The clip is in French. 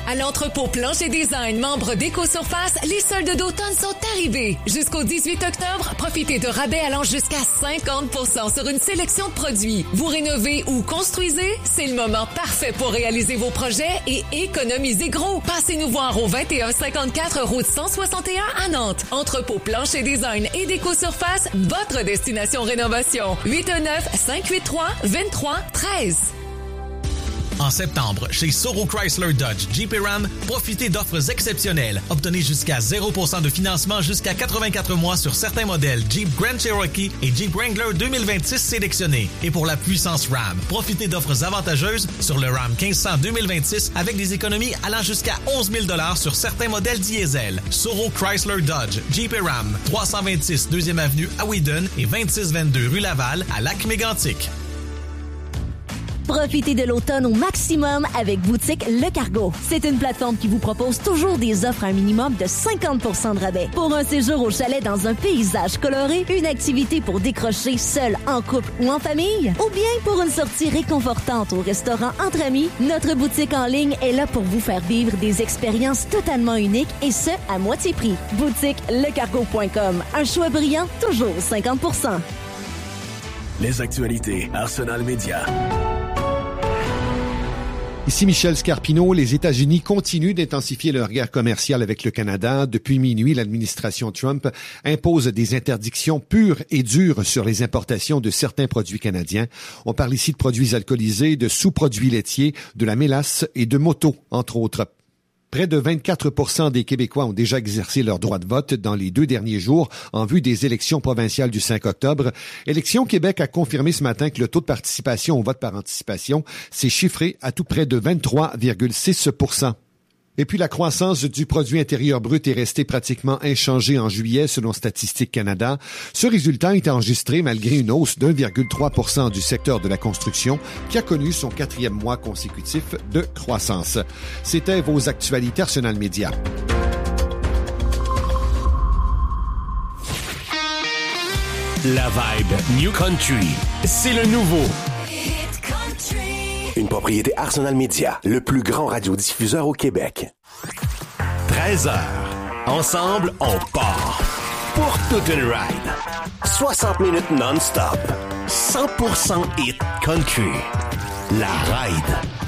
À l'entrepôt Plancher Design, membre d'Éco-Surface, les soldes d'automne sont arrivés. Jusqu'au 18 octobre, profitez de rabais allant jusqu'à 50% sur une sélection de produits. Vous rénovez ou construisez? C'est le moment parfait pour réaliser vos projets et économiser gros. Passez-nous voir au 2154 route 161 à Nantes. Entrepôt Plancher Design et d'Éco-Surface, votre destination rénovation. 819-583-2313. En septembre, chez Soro Chrysler Dodge Jeep et Ram, profitez d'offres exceptionnelles. Obtenez jusqu'à 0% de financement jusqu'à 84 mois sur certains modèles Jeep Grand Cherokee et Jeep Wrangler 2026 sélectionnés. Et pour la puissance Ram, profitez d'offres avantageuses sur le Ram 1500 2026 avec des économies allant jusqu'à 11 000 $ sur certains modèles diesel. Soro Chrysler Dodge Jeep et Ram, 326 2e Avenue à Wheaton et 2622 rue Laval à Lac-Mégantic. Profitez de l'automne au maximum avec Boutique Le Cargo. C'est une plateforme qui vous propose toujours des offres à un minimum de 50% de rabais. Pour un séjour au chalet dans un paysage coloré, une activité pour décrocher seul, en couple ou en famille, ou bien pour une sortie réconfortante au restaurant entre amis, notre boutique en ligne est là pour vous faire vivre des expériences totalement uniques et ce, à moitié prix. BoutiqueLeCargo.com. Un choix brillant, toujours 50%. Les actualités Arsenal Média. Ici Michel Scarpino. Les États-Unis continuent d'intensifier leur guerre commerciale avec le Canada. Depuis minuit, l'administration Trump impose des interdictions pures et dures sur les importations de certains produits canadiens. On parle ici de produits alcoolisés, de sous-produits laitiers, de la mélasse et de motos, entre autres. Près de 24% des Québécois ont déjà exercé leur droit de vote dans les 2 derniers jours en vue des élections provinciales du 5 octobre. Élections Québec a confirmé ce matin que le taux de participation au vote par anticipation s'est chiffré à tout près de 23,6%. Et puis la croissance du produit intérieur brut est restée pratiquement inchangée en juillet selon Statistique Canada. Ce résultat est enregistré malgré une hausse d'1,3% du secteur de la construction qui a connu son 4e mois consécutif de croissance. C'était vos actualités Arsenal Média. La vibe New Country, c'est le nouveau. Une propriété Arsenal Média, le plus grand radiodiffuseur au Québec. 13h. Ensemble, on part. Pour toute une ride. 60 minutes non-stop. 100% hit country. La ride.